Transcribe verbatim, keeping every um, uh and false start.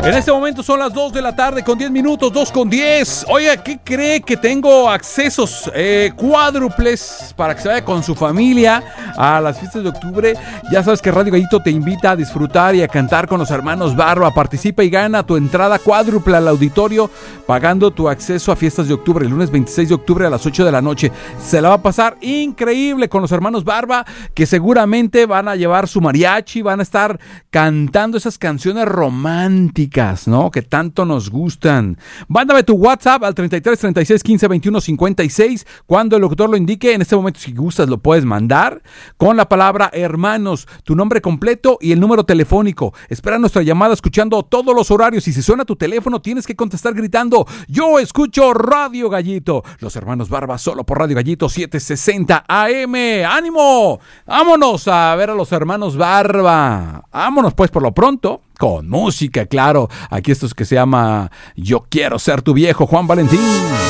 En este momento son las dos de la tarde con diez minutos, dos con diez. Oiga, ¿qué cree que tengo accesos eh, cuádruples para que se vaya con su familia a las fiestas de octubre? Ya sabes que Radio Gallito te invita a disfrutar y a cantar con los hermanos Barba. Participa y gana tu entrada cuádruple al auditorio pagando tu acceso a fiestas de octubre el lunes veintiséis de octubre a las ocho de la noche. Se la va a pasar increíble con los hermanos Barba, que seguramente van a llevar su mariachi, van a estar cantando esas canciones románticas, ¿no? Que tanto nos gustan. Mándame tu WhatsApp al treinta y tres, treinta y seis, quince, veintiuno, cincuenta y seis. Cuando el locutor lo indique, en este momento, si gustas, lo puedes mandar con la palabra hermanos, tu nombre completo y el número telefónico. Espera nuestra llamada escuchando todos los horarios, y si suena tu teléfono, tienes que contestar gritando: yo escucho Radio Gallito. Los hermanos Barba solo por Radio Gallito setecientos sesenta A M. ¡Ánimo! ¡Vámonos a ver a los hermanos Barba! ¡Vámonos pues por lo pronto! Con música, claro. Aquí esto es que se llama Yo Quiero Ser Tu Viejo, Juan Valentín.